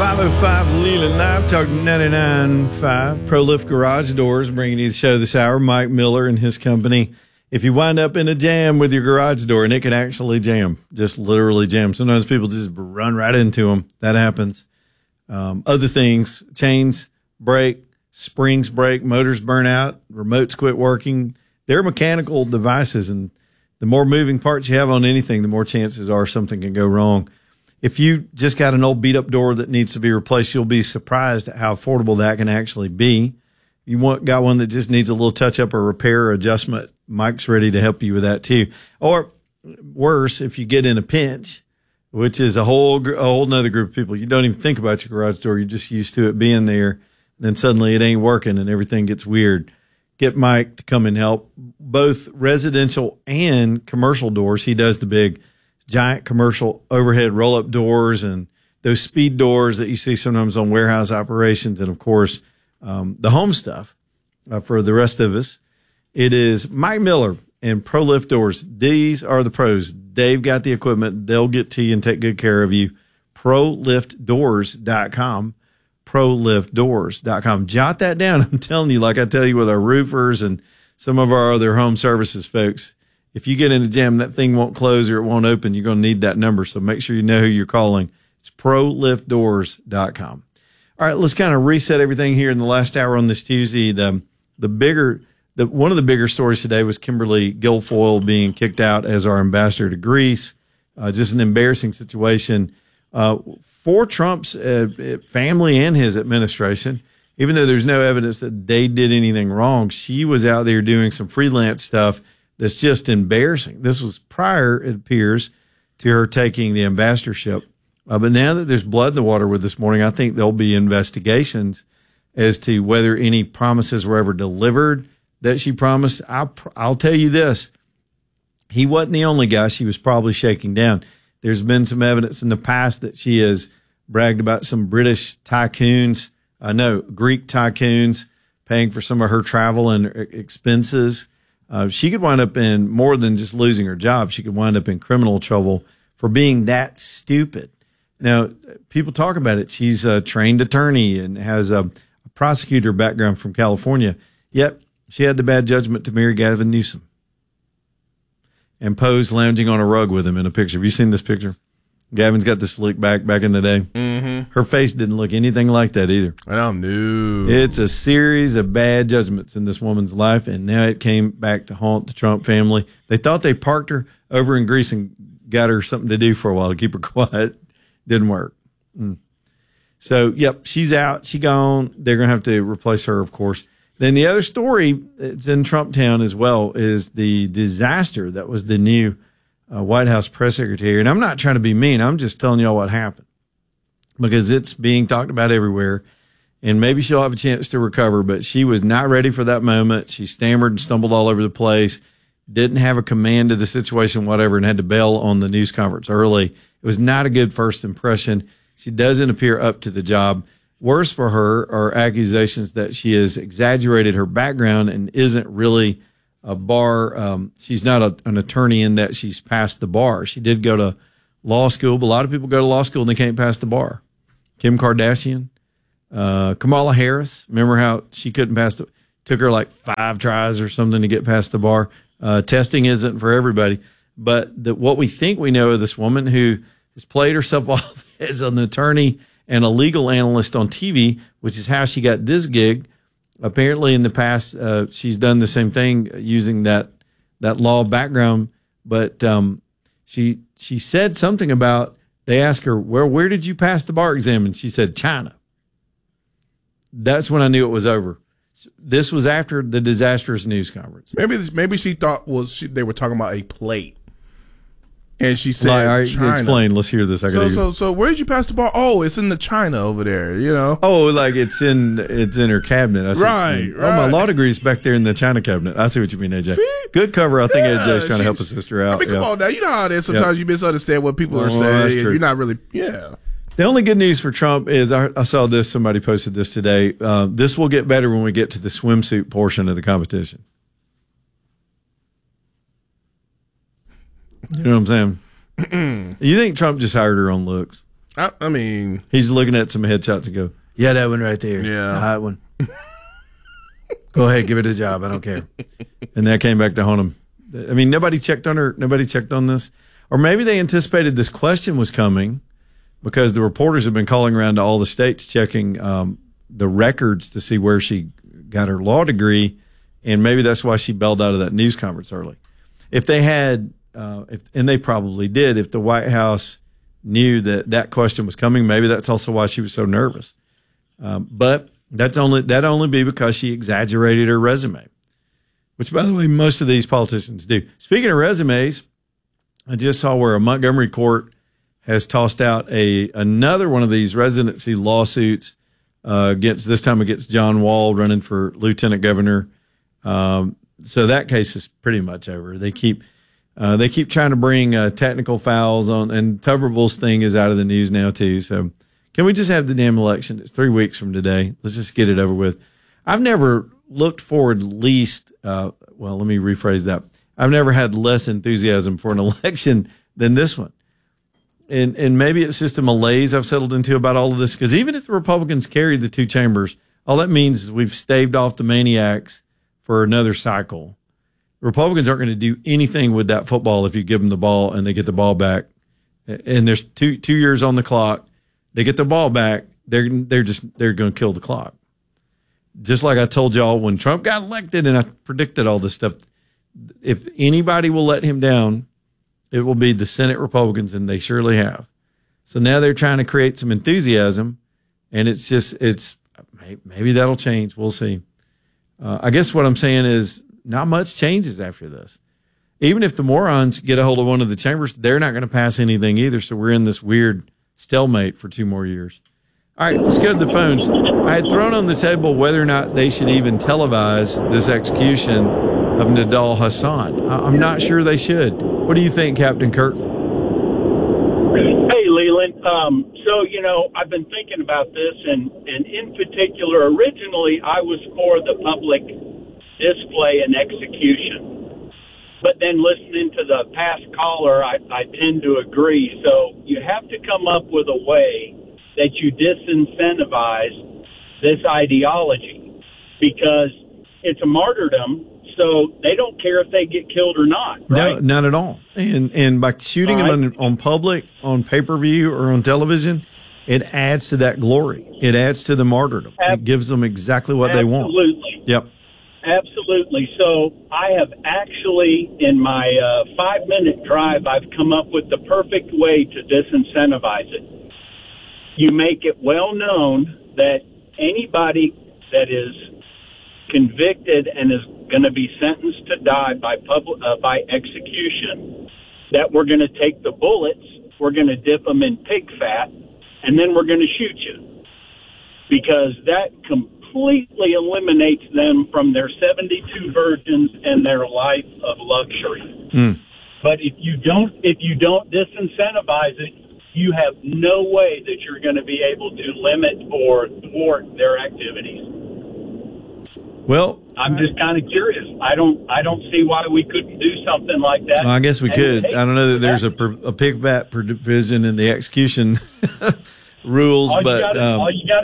505 Leland Live, talking 99.5. ProLift Garage Doors bringing you the show this hour. Mike Miller and his company. If you wind up in a jam with your garage door, and it can actually jam, just literally jam. Sometimes people just run right into them. That happens. Other things, chains break, springs break, motors burn out, remotes quit working. They're mechanical devices, and the more moving parts you have on anything, the more chances are something can go wrong. If you just got an old beat-up door that needs to be replaced, you'll be surprised at how affordable that can actually be. Got one that just needs a little touch-up or repair or adjustment, Mike's ready to help you with that too. Or worse, if you get in a pinch, which is a whole nother group of people. You don't even think about your garage door. You're just used to it being there. Then suddenly it ain't working and everything gets weird. Get Mike to come and help. Both residential and commercial doors. He does the big giant commercial overhead roll-up doors and those speed doors that you see sometimes on warehouse operations, and, of course, the home stuff for the rest of us. It is Mike Miller and ProLift Doors. These are the pros. They've got the equipment. They'll get to you and take good care of you. ProLiftDoors.com. ProLiftDoors.com. Jot that down. I'm telling you, like I tell you with our roofers and some of our other home services folks, if you get in a jam, that thing won't close or it won't open. You're going to need that number. So make sure you know who you're calling. It's ProLiftDoors.com. All right, let's kind of reset everything here in the last hour on this Tuesday. One of the bigger stories today was Kimberly Guilfoyle being kicked out as our ambassador to Greece. Just an embarrassing situation for Trump's family and his administration. Even though there's no evidence that they did anything wrong, she was out there doing some freelance stuff that's just embarrassing. This was prior, it appears, to her taking the ambassadorship. But now that there's blood in the water with this morning, I think there'll be investigations as to whether any promises were ever delivered that she promised. I'll tell you this. He wasn't the only guy she was probably shaking down. There's been some evidence in the past that she has bragged about some British tycoons, Greek tycoons, paying for some of her travel and expenses. She could wind up in more than just losing her job. She could wind up in criminal trouble for being that stupid. Now, people talk about it. She's a trained attorney and has a prosecutor background from California. Yet she had the bad judgment to marry Gavin Newsom and pose lounging on a rug with him in a picture. Have you seen this picture? Gavin's got the slick back in the day. Mm-hmm. Her face didn't look anything like that either. Oh, no. It's a series of bad judgments in this woman's life, and now it came back to haunt the Trump family. They thought they parked her over in Greece and got her something to do for a while to keep her quiet. Didn't work. So, yep, she's out. She gone. They're going to have to replace her, of course. Then the other story that's in Trump town as well is the disaster that was the new White House press secretary. And I'm not trying to be mean. I'm just telling y'all what happened because it's being talked about everywhere. And maybe she'll have a chance to recover, but she was not ready for that moment. She stammered and stumbled all over the place, didn't have a command of the situation, whatever, and had to bail on the news conference early. It was not a good first impression. She doesn't appear up to the job. Worse for her are accusations that she has exaggerated her background and isn't really a bar. She's not an attorney in that she's passed the bar. She did go to law school, but a lot of people go to law school and they can't pass the bar. Kim Kardashian, Kamala Harris. Remember how she couldn't pass took her like 5 tries or something to get past the bar. Testing isn't for everybody. But what we think we know of this woman who has played herself off as an attorney and a legal analyst on TV, which is how she got this gig. Apparently in the past, she's done the same thing using that law background. But she said something about, they asked her, where did you pass the bar exam? And she said, China. That's when I knew it was over. This was after the disastrous news conference. Maybe she thought they were talking about a plate. And she said, all right, China. Explain. Let's hear this. So where did you pass the bar? Oh, it's in the China over there, you know. Oh, like it's in her cabinet. I see right. Oh, my law degree's back there in the China cabinet. I see what you mean, AJ. See? Good cover. I think AJ's trying to help his sister out. I mean, come on now. You know how it is. Sometimes you misunderstand what people are saying. And you're not really, The only good news for Trump is I saw this. Somebody posted this today. This will get better when we get to the swimsuit portion of the competition. You know what I'm saying? You think Trump just hired her on looks? I mean, he's looking at some headshots and go, yeah, that one right there. Yeah. The hot one. Go ahead, give it a job. I don't care. And that came back to haunt him. I mean, nobody checked on her. Nobody checked on this. Or maybe they anticipated this question was coming because the reporters have been calling around to all the states checking the records to see where she got her law degree. And maybe that's why she bailed out of that news conference early. If they had, and they probably did, if the White House knew that question was coming, maybe that's also why she was so nervous. But that'd only be because she exaggerated her resume, which, by the way, most of these politicians do. Speaking of resumes, I just saw where a Montgomery court has tossed out another one of these residency lawsuits against John Wall running for lieutenant governor. So that case is pretty much over. They keep trying to bring technical fouls on, and Tuberville's thing is out of the news now too. So can we just have the damn election? It's 3 weeks from today. Let's just get it over with. I've never looked forward least. Well, let me rephrase that. I've never had less enthusiasm for an election than this one. And maybe it's just a malaise I've settled into about all of this, because even if the Republicans carry the two chambers, all that means is we've staved off the maniacs for another cycle. Republicans aren't going to do anything with that football if you give them the ball and they get the ball back. And there's two years on the clock. They get the ball back. They're going to kill the clock. Just like I told y'all when Trump got elected, and I predicted all this stuff. If anybody will let him down, it will be the Senate Republicans, and they surely have. So now they're trying to create some enthusiasm, and it's maybe that'll change. We'll see. I guess what I'm saying is not much changes after this. Even if the morons get a hold of one of the chambers, they're not going to pass anything either. So we're in this weird stalemate for 2 more years. All right, let's go to the phones. I had thrown on the table whether or not they should even televise this execution of Nidal Hasan. I'm not sure they should. What do you think, Captain Kirk? Hey, Leland. So, I've been thinking about this, and in particular, originally I was for the public display and execution. But then listening to the past caller, I tend to agree. So you have to come up with a way that you disincentivize this ideology, because it's a martyrdom. So they don't care if they get killed or not, right? No, not at all. And by shooting them on public, on pay-per-view, or on television, it adds to that glory. It adds to the martyrdom. It gives them exactly what they want. Absolutely. Yep. Absolutely. So I have actually, in my 5-minute drive, I've come up with the perfect way to disincentivize it. You make it well known that anybody that is convicted and is going to be sentenced to die by execution, that we're going to take the bullets, we're going to dip them in pig fat, and then we're going to shoot you. Because that completely eliminates them from their 72 virgins and their life of luxury. But if you don't disincentivize it, you have no way that you're going to be able to limit or thwart their activities. Well, I'm just kind of curious. I don't see why we couldn't do something like that. Well, I guess we could. I don't know that there's a pig fat provision in the execution rules, all you got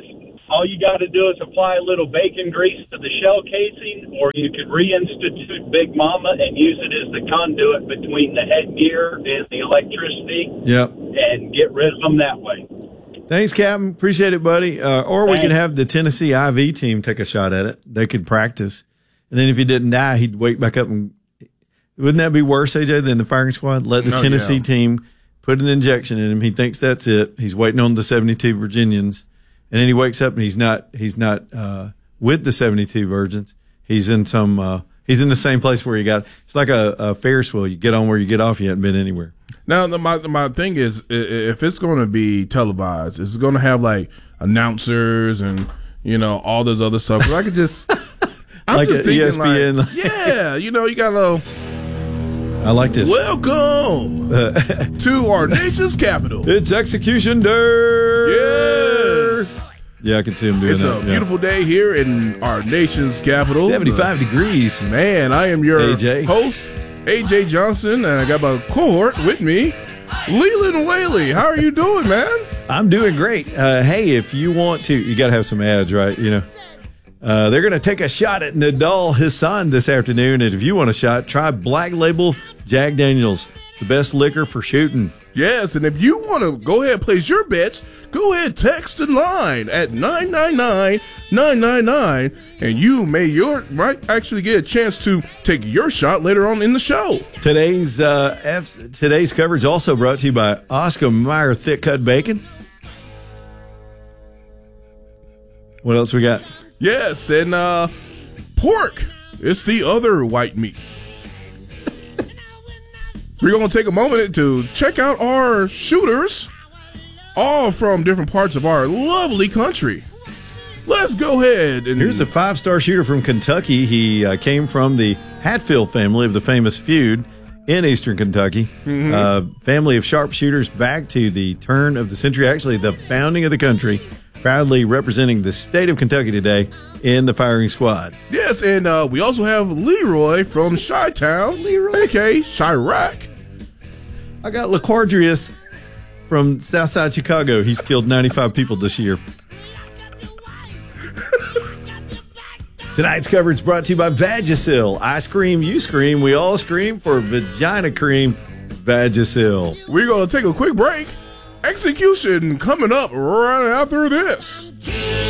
to do is apply a little bacon grease to the shell casing, or you could reinstitute Big Mama and use it as the conduit between the headgear and the electricity. Yep. And get rid of them that way. Thanks, Captain. Appreciate it, buddy. Or we could have the Tennessee IV team take a shot at it. They could practice. And then if he didn't die, he'd wake back up. And wouldn't that be worse, AJ, than the firing squad? Let the Tennessee team put an injection in him. He thinks that's it. He's waiting on the 72 Virginians. And then he wakes up and he's not with the 72 virgins. He's in he's in the same place where it's like a Ferris wheel. You get on where you get off. You haven't been anywhere. Now, my thing is, if it's going to be televised, it's going to have like announcers and all this other stuff. 'Cause I could just, I'm like just thinking ESPN. like, yeah, you got a. I like this. Welcome to our nation's capital. It's execution day. Yes. Yeah, I can see him doing that. It's a beautiful day here in our nation's capital. 75 degrees. Man, I am your AJ. host, AJ Johnson, and I got my cohort with me, Leland Whaley, how are you doing, man? I'm doing great. Hey, if you want to, you got to have some ads, right? You know, they're going to take a shot at Nadal Hassan this afternoon. And if you want a shot, try Black Label Jack Daniels, the best liquor for shooting. Yes, and if you want to go ahead and place your bets, go ahead, text in line at 999-999, and you might actually get a chance to take your shot later on in the show. Today's coverage also brought to you by Oscar Mayer Thick Cut Bacon. What else we got? Yes, and pork. It's the other white meat. We're going to take a moment to check out our shooters, all from different parts of our lovely country. Let's go ahead. And here's a 5-star shooter from Kentucky. He came from the Hatfield family of the famous Feud in eastern Kentucky. Family of sharpshooters back to the turn of the century, actually the founding of the country, proudly representing the state of Kentucky today in the firing squad. Yes, and we also have Leroy from Chi-Town, a.k.a. Chirac. I got LaQuadrius from Southside Chicago. He's killed 95 people this year. Tonight's coverage brought to you by Vagisil. I scream, you scream, we all scream for vagina cream. Vagisil. We're going to take a quick break. Execution coming up right after this.